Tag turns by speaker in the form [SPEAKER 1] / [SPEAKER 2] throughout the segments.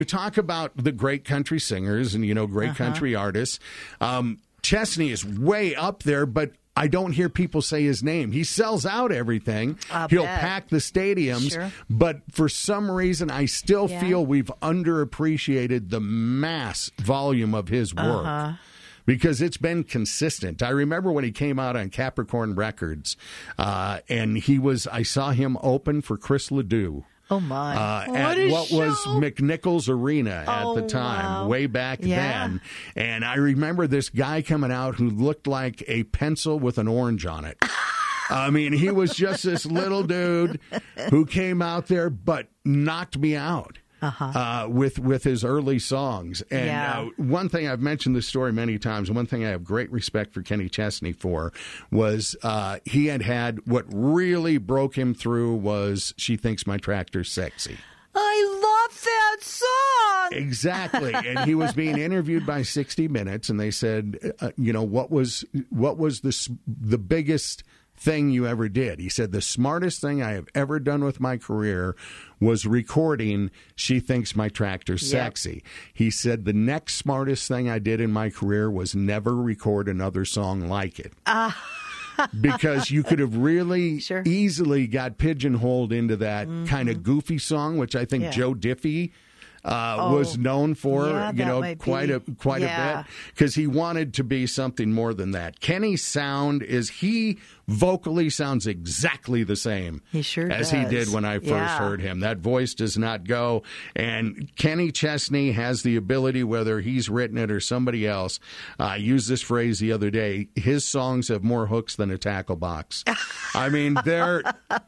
[SPEAKER 1] You talk about the great country singers and, great country artists. Chesney is way up there, but I don't hear people say his name. He sells out everything. He'll pack the stadiums. But for some reason, I still feel we've underappreciated the mass volume of his work. Because it's been consistent. I remember when he came out on Capricorn Records, and I saw him open for Chris Ledoux.
[SPEAKER 2] Oh, my.
[SPEAKER 1] At what was McNichols Arena at the time, way back then. And I remember this guy coming out who looked like a pencil with an orange on it. I mean, he was just this little dude who came out there but knocked me out. With his early songs. And one thing, I've mentioned this story many times, one thing I have great respect for Kenny Chesney for was he had what really broke him through was She Thinks My Tractor's Sexy.
[SPEAKER 2] I love that song.
[SPEAKER 1] Exactly. And he was being interviewed by 60 Minutes, and they said, what was the biggest thing you ever did? He said, the smartest thing I have ever done with my career was recording She Thinks My Tractor's Sexy. He said, the next smartest thing I did in my career was never record another song like it. Because you could have really easily got pigeonholed into that kind of goofy song, which I think Joe Diffie was known for, quite a bit, because he wanted to be something more than that. Kenny's sound he vocally sounds exactly the same as he did when I first heard him. That voice does not go. And Kenny Chesney has the ability, whether he's written it or somebody else, I used this phrase the other day, his songs have more hooks than a tackle box. I mean, they're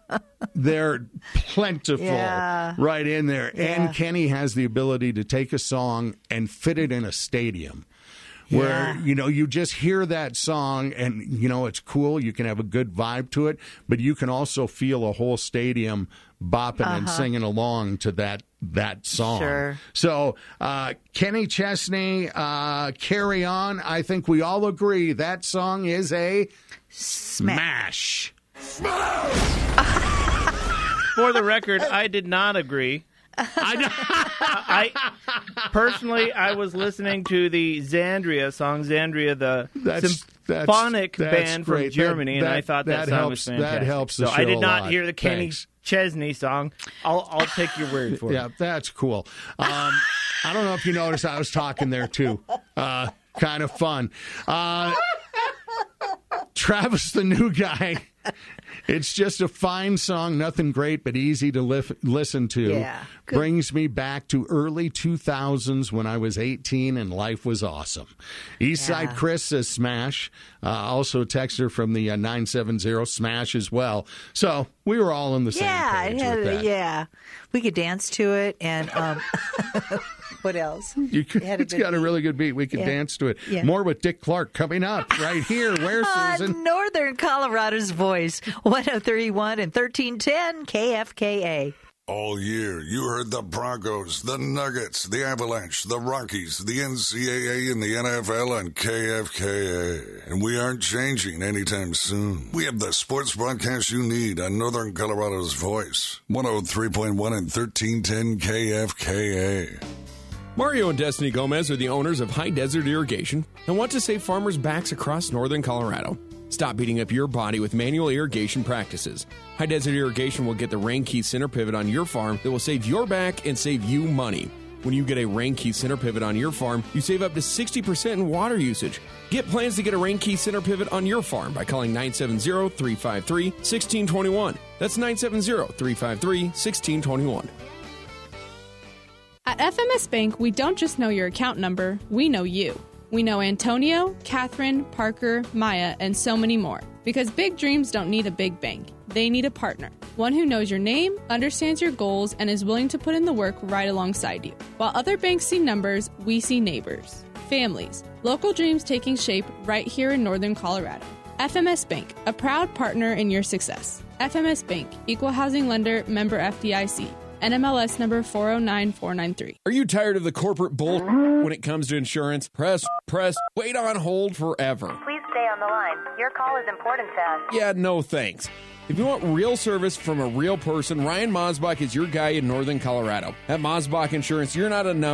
[SPEAKER 1] plentiful right in there. And Kenny has the ability to take a song and fit it in a stadium. Where, you just hear that song and, it's cool. You can have a good vibe to it, but you can also feel a whole stadium bopping and singing along to that song. Sure. So, Kenny Chesney, Carry On. I think we all agree that song is a smash.
[SPEAKER 3] For the record, I did not agree. I personally, I was listening to the Xandria song, Xandria, the symphonic band from Germany, and I thought that song was fantastic.
[SPEAKER 1] That helps the show
[SPEAKER 3] I did not
[SPEAKER 1] a lot.
[SPEAKER 3] hear the Kenny Chesney song. I'll take your word for it.
[SPEAKER 1] Yeah, that's cool. I don't know if you noticed I was talking there, too. Kind of fun. Travis, the New Guy. It's just a fine song, nothing great, but easy to listen to.
[SPEAKER 2] Yeah,
[SPEAKER 1] brings me back to early 2000s when I was 18 and life was awesome. Eastside Chris says smash. Also a texter from the 970 smash as well. So we were all on the same page with that.
[SPEAKER 2] Yeah, we could dance to it. And what else?
[SPEAKER 1] It's got a really good beat. We could dance to it. Yeah. More with Dick Clark coming up right here. Where, Susan?
[SPEAKER 2] Northern Colorado's voice, 1031 and 1310 KFKA.
[SPEAKER 4] All year, you heard the Broncos, the Nuggets, the Avalanche, the Rockies, the NCAA, and the NFL on KFKA. And we aren't changing anytime soon. We have the sports broadcast you need on Northern Colorado's voice, 103.1 and 1310 KFKA.
[SPEAKER 5] Mario and Destiny Gomez are the owners of High Desert Irrigation and want to save farmers' backs across northern Colorado. Stop beating up your body with manual irrigation practices. High Desert Irrigation will get the Rain Key center pivot on your farm that will save your back and save you money. When you get a Rain Key center pivot on your farm, you save up to 60% in water usage. Get plans to get a Rain Key center pivot on your farm by calling 970-353-1621. That's 970-353-1621.
[SPEAKER 6] At FMS Bank, we don't just know your account number, we know you. We know Antonio, Catherine, Parker, Maya, and so many more. Because big dreams don't need a big bank. They need a partner. One who knows your name, understands your goals, and is willing to put in the work right alongside you. While other banks see numbers, we see neighbors, families, local dreams taking shape right here in northern Colorado. FMS Bank, a proud partner in your success. FMS Bank, Equal Housing Lender, member FDIC. NMLS number 409493.
[SPEAKER 5] Are you tired of the corporate bull when it comes to insurance? Press, wait on hold forever.
[SPEAKER 7] Please stay on the line. Your call is important to us.
[SPEAKER 5] Yeah, no thanks. If you want real service from a real person, Ryan Mosbach is your guy in Northern Colorado. At Mosbach Insurance, you're not a number.